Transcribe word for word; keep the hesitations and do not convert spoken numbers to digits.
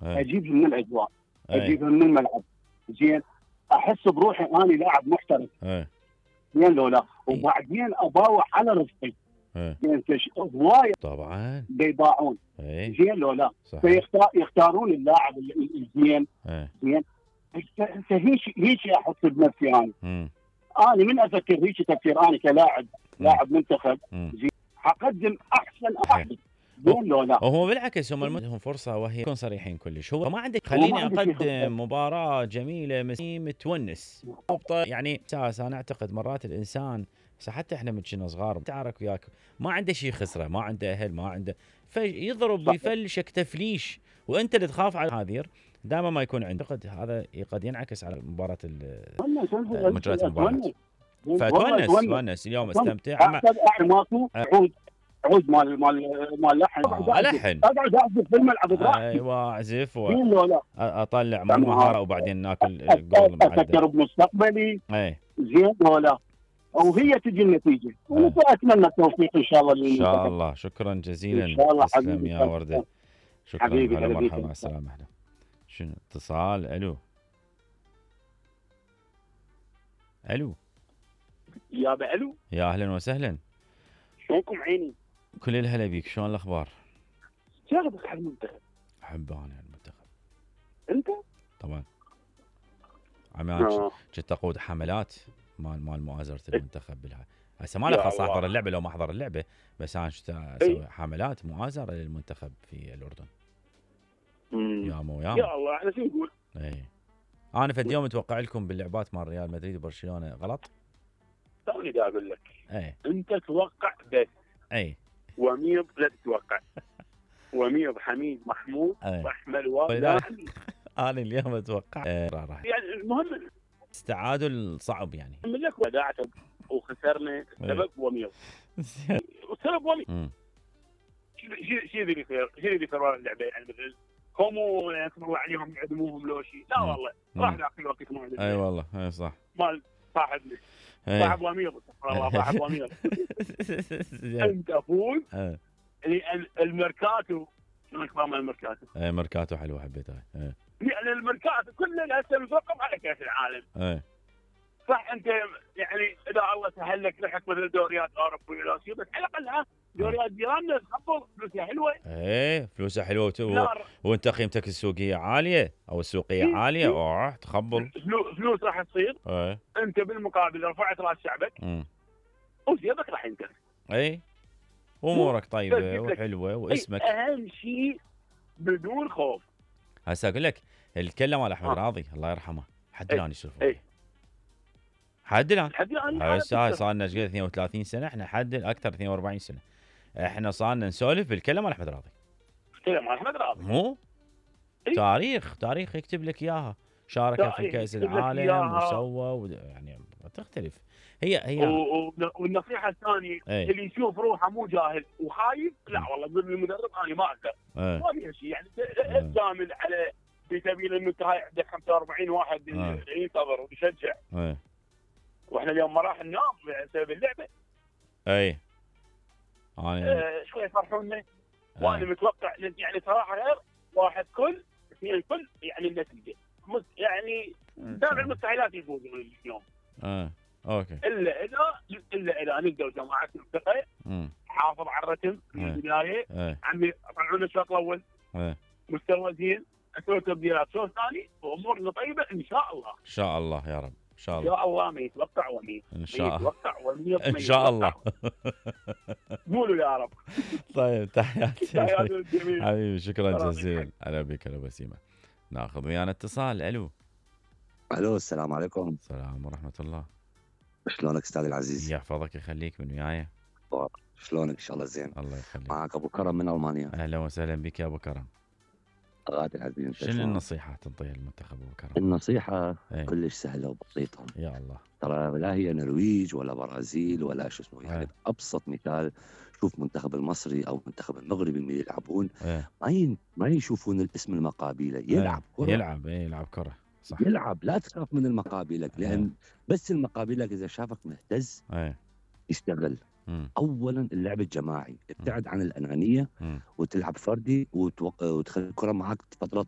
ايه اجيبهم من الاجواء، ايه اجيبهم من الملعب، زين، احس بروحي اني لاعب محترف، ايه زين لو لا، إيه. وبعدين اباوع على رزقي، ايه زين، تش- هوايه طبعا بيباعون، ايه زين لو لا، صحيح فيختار يختارون اللاعب ال- ال- الزين، ايه زين. هسه هيك هيك احس بنفسي انا، امم انا من افكر هيك تفكير انا كلاعب، لاعب منتخب، امم زين، حقدم احسن صحيح. احد، زين لو لا. وهو بالعكس هم الم- لهم فرصه وهي يكون صريحين كلش. هو ما عندك هو ما خليني عنده شيء خطأ. اقدم مباراه جميله مسي متونس ضبطه يعني اساس. انا اعتقد مرات الانسان بس حتى احنا من كنا صغار تعارك وياك ما عنده شيء خسره، ما عنده اهل، ما عنده فيضرب صح. ويفلشك تفليش، وانت اللي تخاف على هذير دائما ما يكون عندك. اعتقد هذا قد ينعكس على مباراه ال- اتونس مجريات المباراه. اتونس والله فتونس اتونس تونس اليوم اتونس. استمتع مع اعتقد ماكو عود عود مال مال مال لحن، آه، الحن اقعد اعزف في الملعب براحتي، ايوه اعزف زين لو لا. واطلع طبعاً مهاره وبعدين ناكل أف- جول معدل. افكر بمستقبلي، ايه زين لو لا، وهي تجي النتيجه، إيه. واتمنى التوفيق ان شاء الله ان شاء للمنتخب. الله. شكرا جزيلا. ان شاء الله تسلم حبيبي. يا ورده. شكرا. حبيبي، هلا هلا بيك. مرحبا مع السلامه. اهلا. شنو اتصال؟ الو الو يا بألو، يا اهلا وسهلا. شلونكم عيني؟ كل الهلا بيك. شلون الاخبار؟ شاغبك على المنتخب احب انا المنتخب انت؟ طبعا. عمان آه. كنت اقود حملات مال مال مؤازره المنتخب بالها. هسه ما يا له خاص الله. احضر اللعبه لو ما احضر اللعبه، بس انا كنت اسوي حملات مؤازره للمنتخب في الاردن. مم. يا مو يا يا الله، احنا شو نقول؟ اي انا فد يوم اتوقع لكم باللعبات مال ريال مدريد وبرشلونه غلط. توني دا اقول لك، اي انت توقع بس، اي وميض لا تتوقع، وميض حميد محمود أي. واحمد واحد ولذلك انا اليوم اتوقع آه، راح يعني المهم تعادل صعب يعني. من لك وداعته وخسرنا السبب وميض، والسبب وميض. امم شو شو اللي يصير؟ شو اللي يصير ورا اللعبه يعني؟ مثل هم يسمع الله عليهم يعدموهم لو شيء، لا مم. والله مم. راح ذاك الوقت ما اي والله اي صح. مال صاحبنا إي. صاحب وميض، والله صاحب وميض. انت فوز إي. يعني الميركاتو، شنو نظام الميركاتو؟ اي ميركاتو حلوه حبيتها. اي يعني الميركاتو كله هسه متوقف على كاس العالم، اي صح؟ انت يعني اذا الله سهل لك لحق مثل دوريات اوروبيه ولا شيء، بس على الاقل ها دوريات جيراننا تخبر فلوسها حلوه. اي فلوسها حلوه وت... و... لا، وانت قيمتك السوقيه عاليه او السوقيه إي. عاليه إي. اوه تخبل. فلو- فلوس راح تصير، اي انت بالمقابل رفعت راس شعبك امم وزيادك راح ينكسر. اي امورك بس طيبه جبت لك- وحلوه أي، واسمك. اهم شيء بدون خوف. هسه اقول لك الكلة مال احمد آه. راضي الله يرحمه حد إي. الان يصرف إي. عليه. حد الان حد الان هسه هاي صار لنا قد اثنين وثلاثين سنه، احنا حد اكثر اثنين وأربعين سنه احنا صارنا نسولف بالكلة مال احمد راضي. كلام احمد راضي. مو إي. تاريخ تاريخ يكتب لك اياها. شارك في تاريخ كاس يكتب لك العالم إياها. وسوى و... يعني تختلف. هي هي و- و- والنصيحه الثانيه، إي. اللي يشوف روحه مو جاهل وخايف، لا والله قول للمدرب انا ما اقدر، ايه ما فيها شيء يعني. جامل على في سبيل انه انت هاي عندك خمسة وأربعين واحد آه. ينتظر ويشجع، ايه واحنا اليوم ما راح ننام بسبب اللعبه. اي انا آه شوي يفرحونا، وانا متوقع يعني صراحه غير واحد كل اثنين كل يعني النتيجه مس- يعني دافع المستحيلات يفوزون اليوم، اه اوكي الا اذا الا اذا نقدر جماعه الثقه امم حافظ على الرتم من إيه. البدايه، ايه عمي طلعونا الشوط الاول ايه مستوى زين، اسوي تبديلات شوط ثاني وامورنا طيبه ان شاء الله. ان شاء الله يا رب ان شاء ان الله شاء الله ما يتوقع وميت، ان ما شاء الله يتوقع وميت، ان شاء الله. قولوا يا رب. طيب تحياتي تحياتي للجميع. حبيبي شكرا سلام جزيلا. هلا بك هلا بسيمه. ناخذ ويانا اتصال. الو الو السلام عليكم، السلام ورحمه الله. شلونك استاذ العزيز؟ يحفظك يخليك من وياي. شلونك ان شاء الله زين؟ الله يخليك. معك ابو كرم من المانيا. اهلا وسهلا بك يا ابو كرم. غادي العزيز انت شنو شلونك؟ النصيحه تنطيها للمنتخب ابو كرم؟ النصيحة ايه. كلش سهلة وبسيطة، يا الله. ترى لا هي نرويج ولا برازيل ولا شو اسمه، يعني ايه. ابسط مثال شوف منتخب المصري او منتخب المغربي من يلعبون ايه ما ين... ما يشوفون الاسم المقابيله، يلعب ايه. كرة. يلعب ايه يلعب كره صح. يلعب، لا تخاف من المقابلك، لان ايه. بس المقابلك اذا شافك مهتز ايه يشتغل. امم اولا اللعب الجماعي، ابتعد عن الانانيه امم وتلعب فردي وتوق... وتخلي الكره معك فتره